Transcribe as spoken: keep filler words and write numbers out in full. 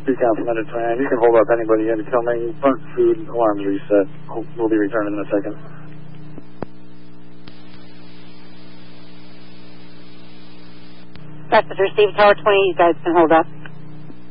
Two complimented plan. You can hold up anybody in. Tell me burnt food alarms reset. We'll be returning in a second. Passenger Steve, Tower twenty, you guys can hold up.